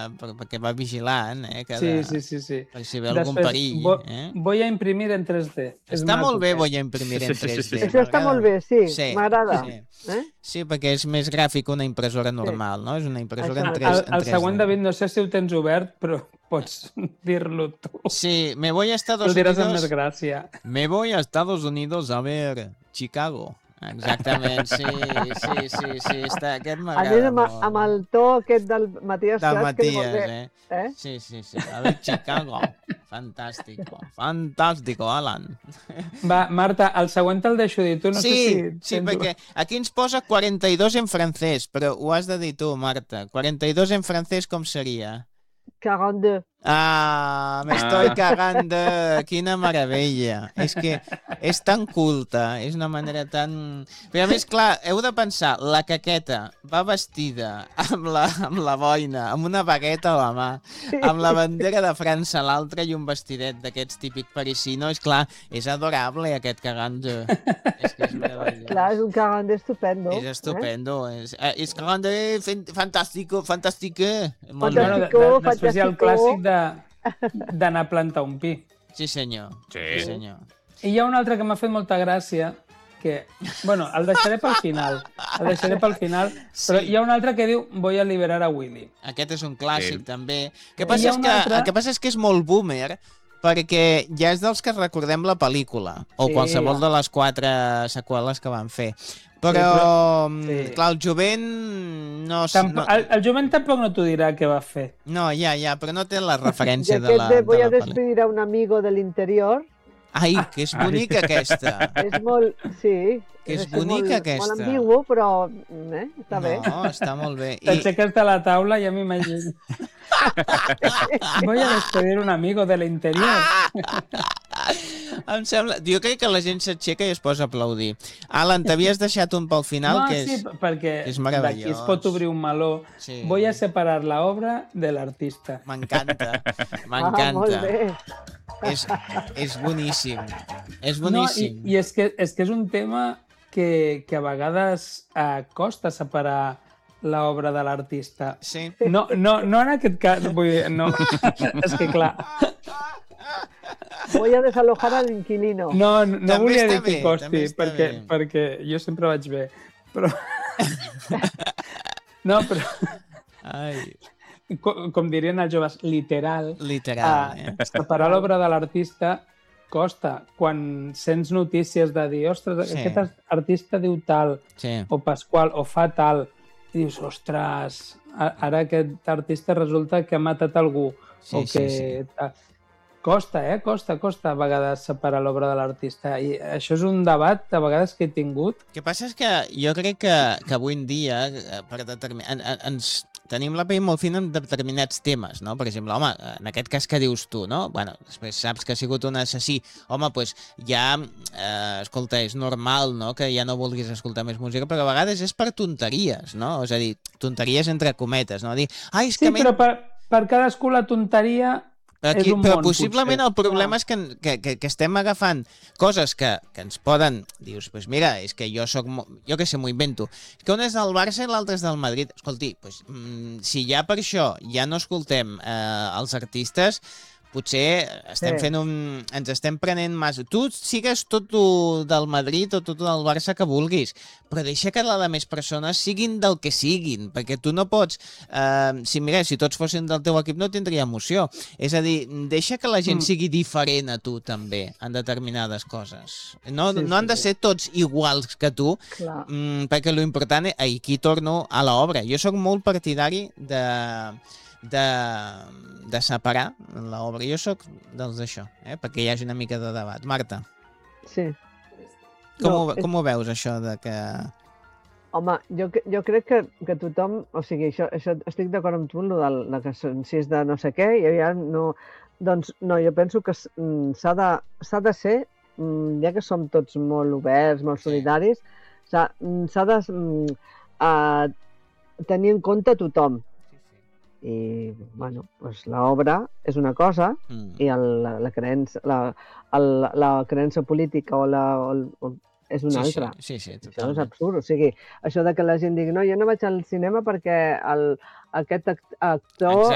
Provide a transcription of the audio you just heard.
perquè va vigilant, Sí. per si ve algun perill. Voy a imprimir en 3D. Està molt bé, voy a imprimir en 3D. Això està molt bé, sí, m'agrada. Sí, perquè és més gràfic una impressora normal, no? És una impressora en 3D. El següent, David, no sé si ho tens obert, però pots dir-lo tu. Sí, me voy a Estados Ho diràs Unidos. amb més gràcia. Me voy a Estados Unidos a ver Chicago. Exactament, sí, aquest m'agrada molt. Amb el to aquest del Matías Prats, que és molt bé. Sí, a ver Chicago. Fantàstico, Alan. Va, Marta, el següent te'l deixo dir tu, no sé si... Sí, perquè aquí ens posa 42 en francès, però ho has de dir tu, Marta. 42 en francès com seria? 42. Ah, me estoy cagando. Quina meravella. És que és tan culta, és una manera tan... Però a més, clar, heu de pensar, la Caqueta va vestida amb la boina, amb una bagueta a la mà, amb la bandera de França a l'altra i un vestidet d'aquests típic parisino. És clar, és adorable aquest cagando. És que és meravellós. Clar, és un cagando estupendo. És estupendo. És cagando fantástico. Després hi ha el clàssic d'anar a plantar un pi. Sí, senyor. I hi ha un altre que m'ha fet molta gràcia, que, bueno, el deixaré pel final, però hi ha un altre que diu voy a liberar a Willy. Aquest és un clàssic, també. El que passa és que és molt boomer, perquè ja és dels que recordem la pel·lícula, o qualsevol de les 4 seqüeles que van fer. Però, clar, el jovent no... El jovent tampoc no t'ho dirà què va fer. No, ja, però no té la referència de la pel·lícula. Voy a despedir a un amigo del interior. Ai, que és bonica aquesta. És molt... Sí. Que és bonica aquesta. Molt ambigu, però està bé. No, està molt bé. T'aixeques de la taula i ja m'imagino. Voy a despedir un amigo del interior. Em sembla... Jo crec que la gent s'aixeca i es posa a aplaudir. Alan, t'havies deixat un pel final, que és meravellós. Perquè d'aquí es pot obrir un meló. Sí. Voy a separar la obra de l'artista. M'encanta. Molt bé. És boníssim. És boníssim. I és que és un tema que a vegades costa separar l'obra de l'artista. Sí. No en aquest cas, vull dir, no. És que clar... Voy a desalojar al inquilino. No volia dir que costi, perquè jo sempre vaig bé. Però... No, però... Ai... Com dirien els joves, literal. Separar l'obra de l'artista costa. Quan sents notícies de dir, ostres, aquest artista diu tal, o Pasqual, o fa tal, i dius, ostres, ara aquest artista resulta que ha matat algú. Costa a vegades separar l'obra de l'artista. I això és un debat a vegades que he tingut. El que passa és que jo crec que avui en dia ens tenim la pell molt fina en determinats temes, no? Per exemple, home, en aquest cas que dius tu, no? Bueno, després saps que ha sigut un assassí. Home, doncs ja, escolta, és normal, no?, que ja no vulguis escoltar més música, però a vegades és per tonteries, no? És a dir, tonteries entre cometes, no? Dir, sí, però per cadascú la tonteria... Però possiblement el problema és que estem agafant coses que ens poden... Dius, doncs mira, és que jo que sé, m'ho invento. És que un és del Barça i l'altre és del Madrid. Escolti, si ja per això ja no escoltem els artistes, potser ens estem prenent massa. Tu sigues tot del Madrid o tot del Barça que vulguis, però deixa que les altres persones siguin del que siguin, perquè tu no pots... Si tots fossin del teu equip no tindria emoció. És a dir, deixa que la gent sigui diferent a tu també, en determinades coses. No han de ser tots iguals que tu, perquè l'important és... Aquí torno a l'obra. Jo sóc molt partidari de separar l'obra. Jo sóc dels d'això, perquè hi hagi una mica de debat. Marta? Sí. Com ho veus, això de que... Home, jo crec que tothom... O sigui, això estic d'acord amb tu, que si és de no sé què, doncs no, jo penso que s'ha de ser, ja que som tots molt oberts, molt solidaris, s'ha de tenir en compte tothom. I, bueno, doncs l'obra és una cosa i la creença política és una altra. Sí, això és absurd. O sigui, això de que la gent digui no, jo no vaig al cinema perquè aquest actor